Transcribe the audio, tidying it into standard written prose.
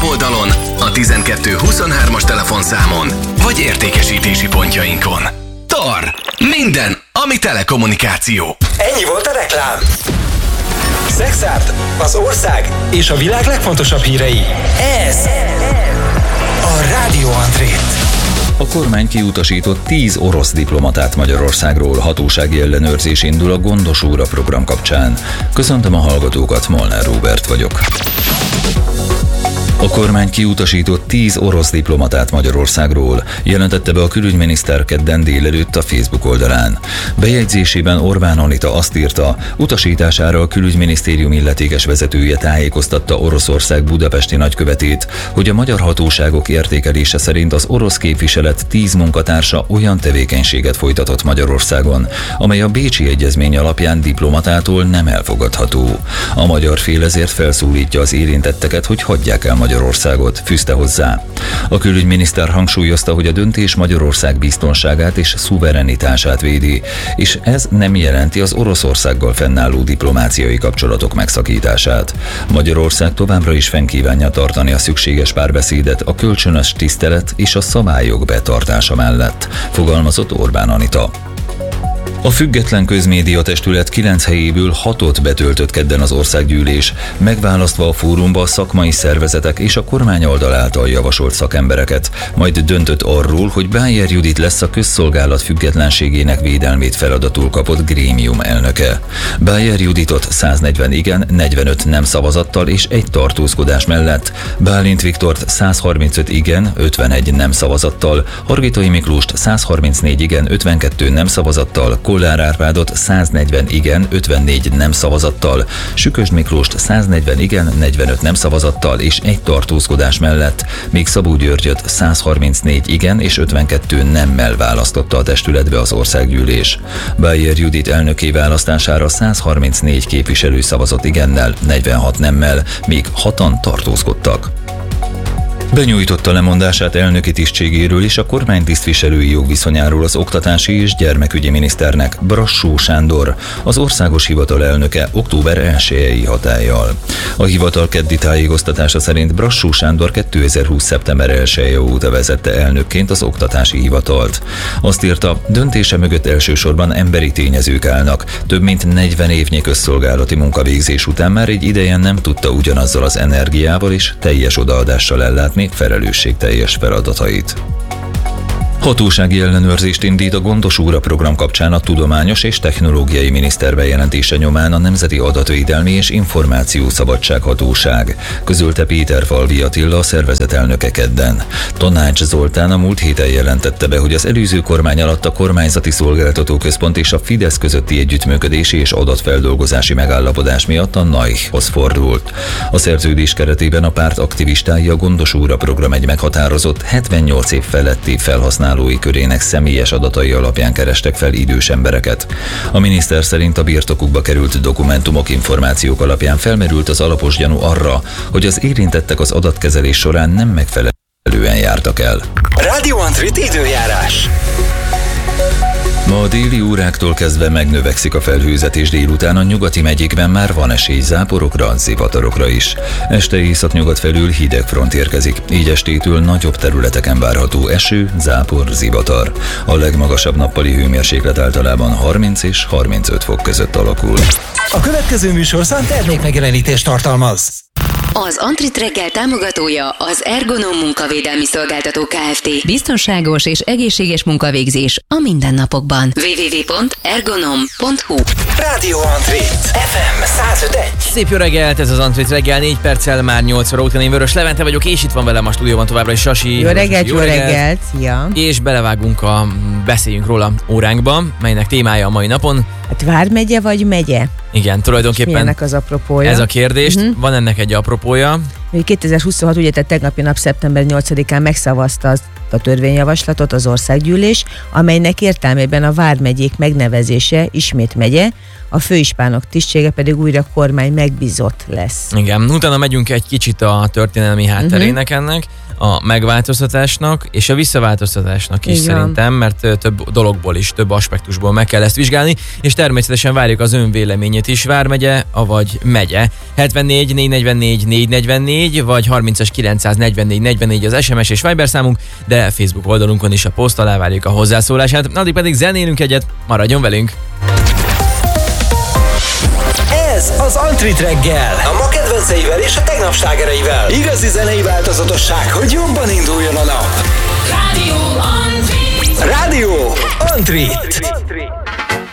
weboldalon, a 1223-as telefonszámon, vagy értékesítési pontjainkon. TAR. Minden, ami telekommunikáció. Ennyi volt a reklám. Szexárd, az ország és a világ legfontosabb hírei. Ez a Rádió Andrét. A kormány kiutasított 10 orosz diplomatát Magyarországról. Hatósági ellenőrzés indul a Gondos Óra program kapcsán. Köszöntöm a hallgatókat, Molnár Róbert vagyok. A kormány kiutasított 10 orosz diplomatát Magyarországról, jelentette be a külügyminiszter kedden délelőtt a Facebook oldalán. Bejegyzésében Orbán Anita azt írta, utasítására a külügyminisztérium illetékes vezetője tájékoztatta Oroszország budapesti nagykövetét, hogy a magyar hatóságok értékelése szerint az orosz képviselet 10 munkatársa olyan tevékenységet folytatott Magyarországon, amely a Bécsi Egyezmény alapján diplomatától nem elfogadható. A magyar fél ezért felszólítja az érintetteket, hogy hagyják el Magyarországot, fűzte hozzá. A külügyminiszter hangsúlyozta, hogy a döntés Magyarország biztonságát és szuverenitását védi, és ez nem jelenti az Oroszországgal fennálló diplomáciai kapcsolatok megszakítását. Magyarország továbbra is fenn kívánja tartani a szükséges párbeszédet a kölcsönös tisztelet és a szabályok betartása mellett, fogalmazott Orbán Anita. A Független Közmédia Testület 9 helyéből 6-ot betöltött kedden az országgyűlés, megválasztva a fórumba a szakmai szervezetek és a kormány oldal által javasolt szakembereket, majd döntött arról, hogy Bájer Judit lesz a közszolgálat függetlenségének védelmét feladatul kapott grémium elnöke. Bájer Juditot 140 igen, 45 nem szavazattal és egy tartózkodás mellett, Bálint Viktort 135 igen, 51 nem szavazattal, Hargitai Miklóst 134 igen, 52 nem szavazattal, Kollár Árpádot 140 igen, 54 nem szavazattal, Sükösd Miklóst 140 igen, 45 nem szavazattal és egy tartózkodás mellett, míg Szabó Györgyöt 134 igen és 52 nemmel választotta a testületbe az országgyűlés. Bájer Judit elnöké választására 134 képviselő szavazott igennel, 46 nemmel, míg 6-an tartózkodtak. Benyújtotta lemondását elnöki tisztségéről és a kormány tisztviselői jogviszonyáról az oktatási és gyermekügyi miniszternek, Brassó Sándor, az országos hivatal elnöke október 1-i hatállyal. A hivatal keddi tájékoztatása szerint Brassó Sándor 2020. szeptember 1-e óta vezette elnökként az oktatási hivatalt. Azt írta, döntése mögött elsősorban emberi tényezők állnak. Több mint 40 évnyi közszolgálati munkavégzés után már egy ideje nem tudta ugyanazzal az energiával és teljes odaadással ellátni felelősségteljes feladatait. Hatósági ellenőrzést indít a Gondos Óra program kapcsán a Tudományos és Technológiai Miniszter bejelentése nyomán a Nemzeti Adatvédelmi és Információszabadság Hatóság, közölte Péterfalvi Attila, a szervezet elnöke kedden. Tanács Zoltán a múlt héten jelentette be, hogy az előző kormány alatt a Kormányzati Szolgáltatóközpont és a Fidesz közötti együttműködési és adatfeldolgozási megállapodás miatt a NAIH-hoz fordult. A szerződés keretében a párt aktivistái a Gondos Óra program egy meghatározott 78 év feletti felhasználói körének személyes adatai alapján kerestek fel idős embereket. A miniszter szerint a birtokukba került dokumentumok, információk alapján felmerült az alapos gyanú arra, hogy az érintettek az adatkezelés során nem megfelelően jártak el. Rádió Andrét időjárás. Ma a déli óráktól kezdve megnövekszik a felhőzet, délután a nyugati megyékben már van esély záporokra, zivatarokra is. Este északnyugat felül hideg front érkezik, így estétől nagyobb területeken várható eső, zápor, zivatar. A legmagasabb nappali hőmérséklet általában 30 és 35 fok között alakul. A következő műsorszám termékmegjelenítést tartalmaz. Az Antrit reggel támogatója az Ergonom munkavédelmi szolgáltató Kft. Biztonságos és egészséges munkavégzés a mindennapokban. www.ergonom.hu. Rádió Andrét, FM 105.1. Szép jó reggelt, ez az Antrit reggel, 4 perccel már 8 óra után. Én Vörös Levente vagyok, és itt van velem a stúdióban továbbra is Sasi. Jó reggelt, szia! És belevágunk a Beszéljünk róla óránkba, melynek témája a mai napon. Hát Vármegye vagy megye? Igen, tulajdonképpen milyennek az apropója? Ez a kérdés. Van ennek egy apropója. 2026, ugye, tehát tegnapi nap, szeptember 8-án megszavazta a törvényjavaslatot az országgyűlés, amelynek értelmében a vármegyék megnevezése ismét megye, a főispánok tisztsége pedig újra kormány megbízott lesz. Igen, utána megyünk egy kicsit a történelmi hátterének ennek. a megváltoztatásnak és a visszaváltoztatásnak is szerintem, mert több dologból is, több aspektusból meg kell ezt vizsgálni, és természetesen várjuk az ön véleményét is, vármegye, avagy megye. 74 444 444 vagy 30-as 944 44 az SMS és Viber számunk, de Facebook oldalunkon is a poszt alá várjuk a hozzászólását. Addig pedig zenélünk egyet, maradjon velünk! Ez az Antrit reggel, a ma kedvenceivel és a tegnap slágereivel. Igazi zenei változatosság, hogy jobban induljon a nap. Rádió Antrit. Rádió Antrit.